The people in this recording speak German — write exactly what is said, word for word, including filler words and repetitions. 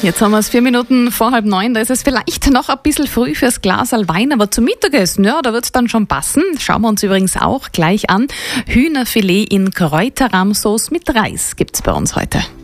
Jetzt haben wir es vier Minuten vor halb neun. Da ist es vielleicht noch ein bisschen früh fürs Glaserl Wein, aber zum Mittagessen, ja, da wird es dann schon passen. Schauen wir uns übrigens auch gleich an. Hühnerfilet in Kräuterrahmsauce mit Reis gibt's bei uns heute.